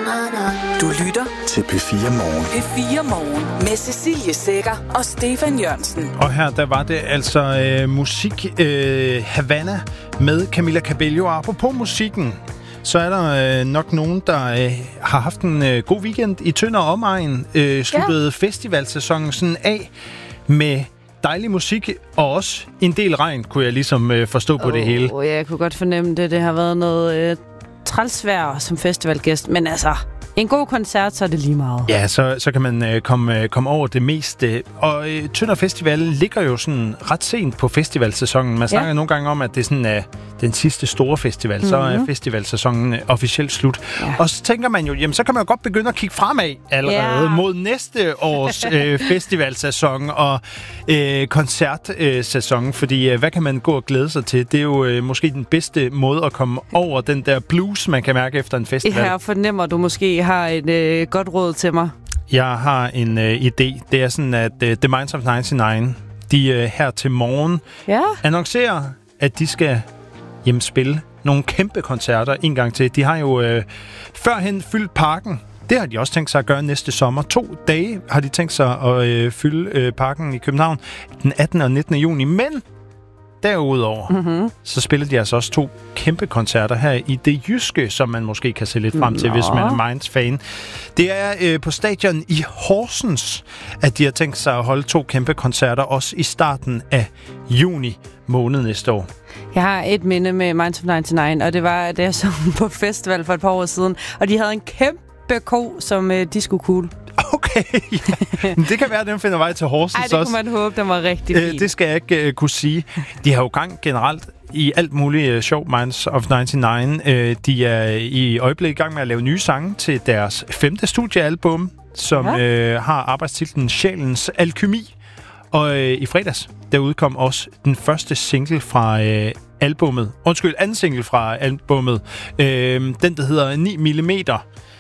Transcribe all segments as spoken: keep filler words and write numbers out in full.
Du lytter til P fire Morgen. P fire Morgen med Cecilie Sækker og Stefan Jørgensen. Og her der var det altså øh, musik øh, Havana med Camila Cabello. Apropos musikken, så er der øh, nok nogen, der øh, har haft en øh, god weekend i Tønder og omegn. Øh, sluttede ja. festivalsæsonen sådan af med dejlig musik, og også en del regn, kunne jeg ligesom øh, forstå på oh, det hele. Jeg kunne godt fornemme det. Det har været noget øh, trælsvær som festivalgæst, men altså, en god koncert, så er det lige meget. Ja, så, så kan man øh, komme, øh, komme over det meste. Og øh, Tønder Festival ligger jo sådan ret sent på festivalsæsonen. Man snakker ja. nogle gange om, at det er sådan øh, den sidste store festival. Mm-hmm. Så er festivalsæsonen øh, officielt slut. Ja. Og så tænker man jo, jamen så kan man jo godt begynde at kigge fremad allerede ja. mod næste års øh, festivalsæson og øh, koncertsæson. Fordi øh, hvad kan man gå og glæde sig til? Det er jo øh, måske den bedste måde at komme over den der blues, man kan mærke efter en festival. Her fornemmer du måske har et øh, godt råd til mig. Jeg har en øh, idé. Det er sådan, at øh, The Minds of nioghalvfems, de øh, her til morgen ja. annoncerer, at de skal hjem spille nogle kæmpe koncerter en gang til. De har jo øh, førhen fyldt parken. Det har de også tænkt sig at gøre næste sommer. To dage har de tænkt sig at øh, fylde øh, parken i København den attende og nittende juni. Men derudover, mm-hmm. så spiller de altså også to kæmpe koncerter her i det jyske, som man måske kan se lidt frem til, Nå. hvis man er Minds-fan. Det er øh, på stadion i Horsens, at de har tænkt sig at holde to kæmpe koncerter, også i starten af juni måned næste år. Jeg har et minde med Minds of nioghalvfems, og det var, da jeg så på festival for et par år siden, og de havde en kæmpe ko, som øh, disco cool. Okay, ja. Det kan være, at den finder vej til Horsens også. Ej, det kunne man håbe, den var rigtig fin. Øh, det skal jeg ikke uh, kunne sige. De har jo gang generelt i alt muligt uh, sjov, Minds of nioghalvfems. Uh, de er i øjeblikket i gang med at lave nye sange til deres femte studiealbum, som ja. uh, har arbejdstitlen Sjælens Alkymi. Og uh, i fredags, der udkom også den første single fra uh, albummet. Undskyld, anden single fra albummet. Uh, den, der hedder ni millimeter.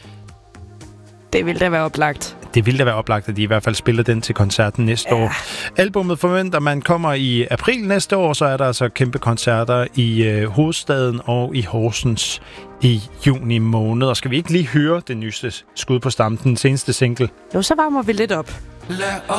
Det ville da være oplagt. Det ville da være oplagt, at de i hvert fald spiller den til koncerten næste ja. år. Albummet forventer, man kommer i april næste år, så er der altså kæmpe koncerter i øh, hovedstaden og i Horsens i juni måned. Og skal vi ikke lige høre det nyeste skud på stammen, den seneste single? Jo, så varmer vi lidt op.